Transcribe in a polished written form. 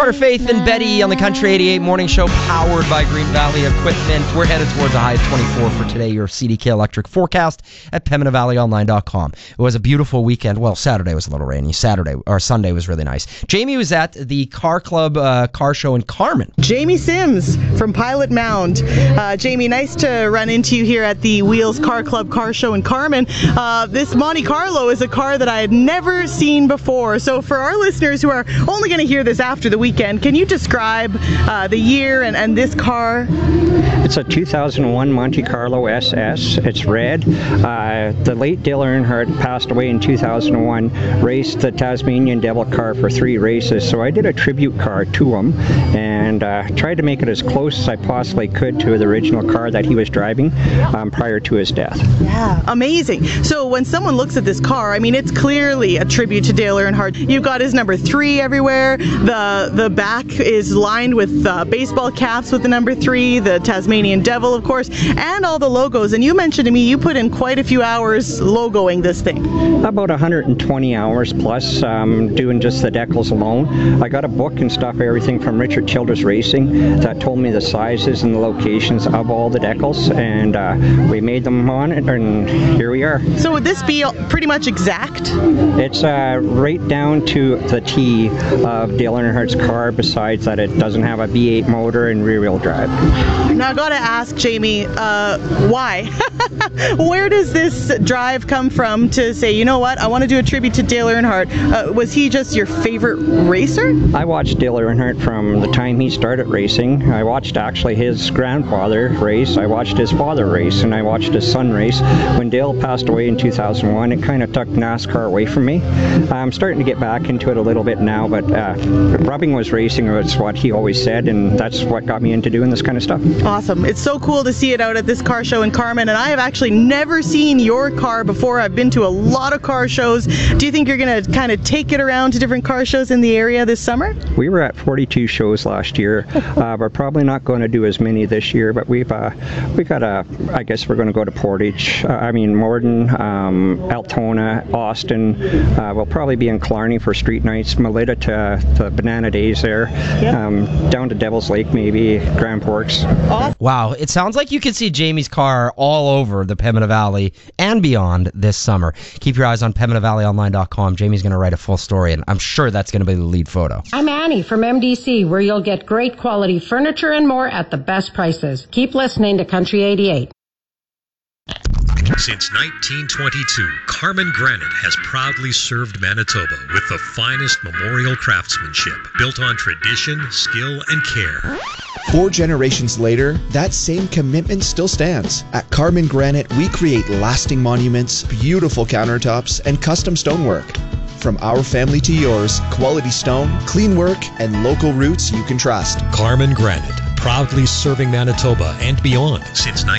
Faith and Betty on the Country 88 Morning Show, powered by Green Valley Equipment. We're headed towards a high of 24 for today. Your CDK electric forecast at PembinaValleyOnline.com. It was a beautiful weekend. Well, Saturday was a little rainy. Sunday was really nice. Jamie was at the Car Club car show in Carman. Jamie Sims from Pilot Mound. Jamie, nice to run into you here at the Wheels Car Club car show in Carman. This Monte Carlo is a car that I had never seen before. So for our listeners who are only going to hear this after the weekend, can you describe the year and this car? It's a 2001 Monte Carlo SS. It's red. The late Dale Earnhardt passed away in 2001, raced the Tasmanian Devil car for 3 races. So I did a tribute car to him and tried to make it as close as I possibly could to the original car that he was driving prior to his death. Yeah, amazing. So when someone looks at this car, I mean, it's clearly a tribute to Dale Earnhardt. You've got his number 3 everywhere. The back is lined with baseball caps with the number 3, the Tasmanian Devil, of course, and all the logos. And you mentioned to me you put in quite a few hours logoing this thing. About 120 hours plus, doing just the decals alone. I got a book and stuff, everything from Richard Childress Racing, that told me the sizes and the locations of all the decals, and we made them on it, and here we are. So would this be pretty much exact? It's right down to the T of Dale Earnhardt's car, besides that it doesn't have a V8 motor and rear-wheel drive. Now I gotta ask, Jamie, why? Where does this drive come from to say, you know what, I want to do a tribute to Dale Earnhardt? Was he just your favorite racer? I watched Dale Earnhardt from the time he started racing. I watched actually his grandfather race, I watched his father race, and I watched his son race. When Dale passed away in 2001, it kind of took NASCAR away from me. I'm starting to get back into it a little bit now, but rubbing was racing, was what he always said, and that's what got me into doing this kind of stuff. Awesome. It's so cool to see it out at this car show in Carman, and I have actually never seen your car before. I've been to a lot of car shows. Do you think you're going to kind of take it around to different car shows in the area this summer? We were at 42 shows last year. We're probably not going to do as many this year, but we've got I guess we're going to go to Portage, Morden, Altona, Austin. We'll probably be in Killarney for street nights, Melita to the Banana Days there, down to Devil's Lake maybe, Grand Forks. Wow, it sounds like you can see Jamie's car all over the Pembina Valley and beyond this summer. Keep your eyes on PembinaValleyOnline.com. Jamie's going to write a full story, and I'm sure that's going to be the lead photo. I'm Annie from MDC, where you'll get great quality furniture and more at the best prices. Keep listening to Country 88. Since 1922, Carman Granite has proudly served Manitoba with the finest memorial craftsmanship, built on tradition, skill, and care. 4 generations later, that same commitment still stands. At Carman Granite, we create lasting monuments, beautiful countertops, and custom stonework. From our family to yours, quality stone, clean work, and local roots you can trust. Carman Granite, proudly serving Manitoba and beyond since